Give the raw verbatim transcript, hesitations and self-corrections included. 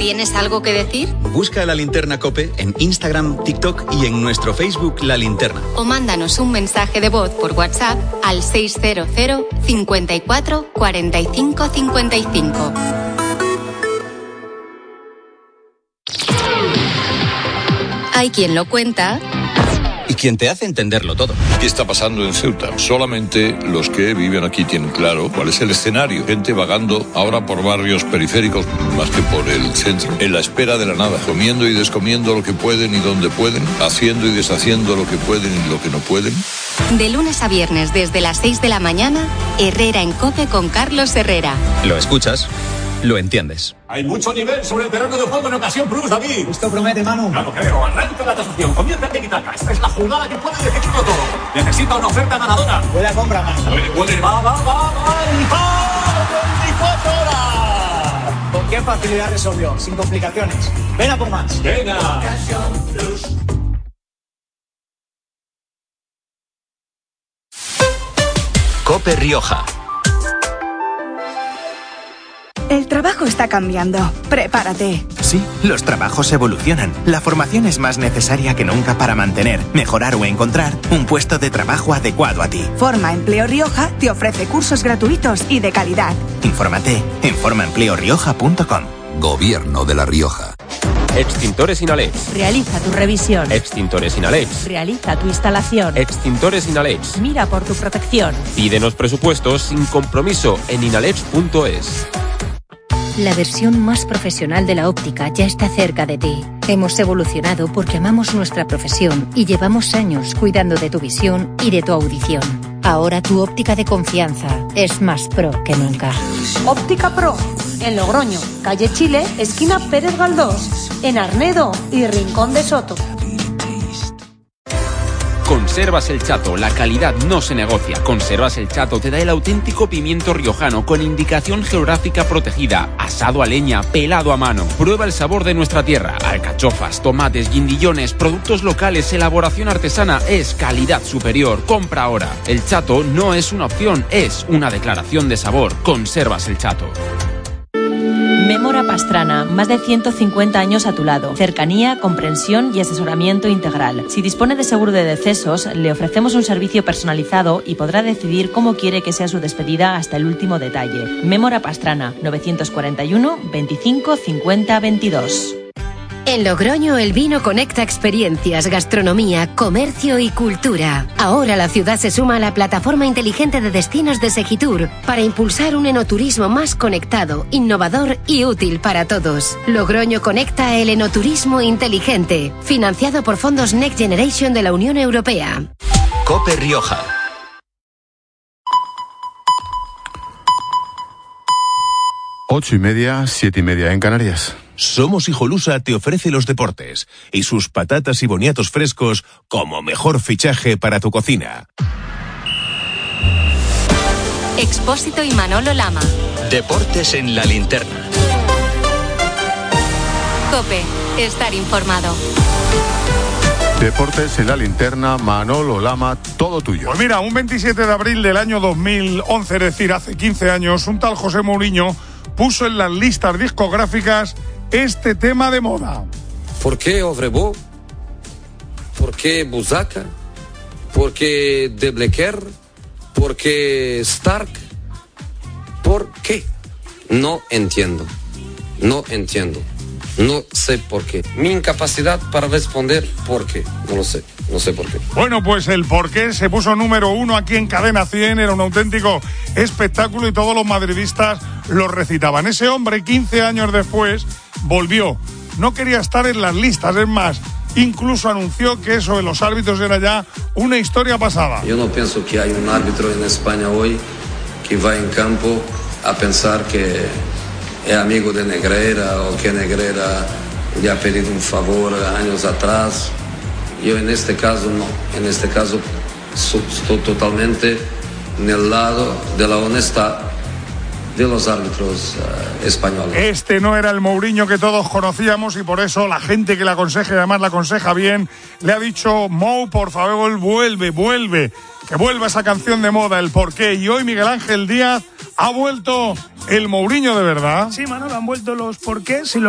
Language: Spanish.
¿Tienes algo que decir? Busca La Linterna COPE en Instagram, TikTok y en nuestro Facebook La Linterna. O mándanos un mensaje de voz por WhatsApp al seis cero cero, cincuenta y cuatro, cuarenta y cinco, cincuenta y cinco. Hay quien lo cuenta y quien te hace entenderlo todo. ¿Qué está pasando en Ceuta? Solamente los que viven aquí tienen claro cuál es el escenario. Gente vagando ahora por barrios periféricos más que por el centro, en la espera de la nada, comiendo y descomiendo lo que pueden y donde pueden, haciendo y deshaciendo lo que pueden y lo que no pueden. De lunes a viernes desde las seis de la mañana, Herrera en COPE con Carlos Herrera. Lo escuchas, lo entiendes. Hay mucho nivel sobre el terreno de juego en Ocasión Plus, David. Esto promete, Manu. No lo creo. Arranca la tasación. Comienza el tiki-taka. Esta es la jugada que puede definirlo todo. Necesita una oferta ganadora. Puede compra más. Puede, puede. Va, va, va, va. ¡Y veinticuatro horas! ¿Con qué facilidad resolvió? Sin complicaciones. Ven a por más. Venga. Ocasión Plus. COPE Rioja. El trabajo está cambiando. Prepárate. Sí, los trabajos evolucionan. La formación es más necesaria que nunca para mantener, mejorar o encontrar un puesto de trabajo adecuado a ti. Forma Empleo Rioja te ofrece cursos gratuitos y de calidad. Infórmate en forma empleo rioja punto com. Gobierno de La Rioja. Extintores Inalex. Realiza tu revisión. Extintores Inalex. Realiza tu instalación. Extintores Inalex. Mira por tu protección. Pídenos presupuestos sin compromiso en inalex punto es. La versión más profesional de la óptica ya está cerca de ti. Hemos evolucionado porque amamos nuestra profesión y llevamos años cuidando de tu visión y de tu audición. Ahora tu óptica de confianza es más pro que nunca. Óptica Pro, en Logroño, calle Chile, esquina Pérez Galdós, en Arnedo y Rincón de Soto. Conservas El Chato, la calidad no se negocia. Conservas El Chato te da el auténtico pimiento riojano con indicación geográfica protegida, asado a leña, pelado a mano. Prueba el sabor de nuestra tierra. Alcachofas, tomates, guindillones, productos locales, elaboración artesana, es calidad superior. Compra ahora. El Chato no es una opción, es una declaración de sabor. Conservas El Chato. Mémora Pastrana, más de ciento cincuenta años a tu lado. Cercanía, comprensión y asesoramiento integral. Si dispone de seguro de decesos, le ofrecemos un servicio personalizado y podrá decidir cómo quiere que sea su despedida hasta el último detalle. Mémora Pastrana, novecientos cuarenta y uno, veinticinco, cincuenta, veintidós. En Logroño el vino conecta experiencias, gastronomía, comercio y cultura. Ahora la ciudad se suma a la plataforma inteligente de destinos de Segitur para impulsar un enoturismo más conectado, innovador y útil para todos. Logroño conecta el enoturismo inteligente, financiado por fondos Next Generation de la Unión Europea. COPE Rioja. Ocho y media, siete y media en Canarias. Somos Hijolusa te ofrece los deportes y sus patatas y boniatos frescos como mejor fichaje para tu cocina. Expósito y Manolo Lama. Deportes en La Linterna. COPE, estar informado. Deportes en La Linterna, Manolo Lama, todo tuyo. Pues mira, un veintisiete de abril del año dos mil once, es decir, hace quince años, un tal José Mourinho puso en las listas discográficas este tema de moda. ¿Por qué Ovrebo? ¿Por qué Buzaca? ¿Por qué De Blecker? ¿Por qué Stark? ¿Por qué? No entiendo. No entiendo. No sé por qué. Mi incapacidad para responder por qué. No lo sé. No sé por qué. Bueno, pues el porqué se puso número uno aquí en Cadena cien. Era un auténtico espectáculo y todos los madridistas lo recitaban. Ese hombre, quince años después, volvió. No quería estar en las listas, es más, incluso anunció que eso de los árbitros era ya una historia pasada. Yo no pienso que hay un árbitro en España hoy que va en campo a pensar que es amigo de Negreira o que Negreira le ha pedido un favor años atrás. Yo en este caso no, en este caso estoy totalmente en el lado de la honestidad de los árbitros uh, españoles. Este no era el Mourinho que todos conocíamos y por eso la gente que le aconseja, y además la aconseja bien, le ha dicho: Mou, por favor, vuelve, vuelve, que vuelva esa canción de moda, el porqué. Y hoy Miguel Ángel Díaz ha vuelto el Mourinho de verdad. Sí, Manolo, han vuelto los porqués y lo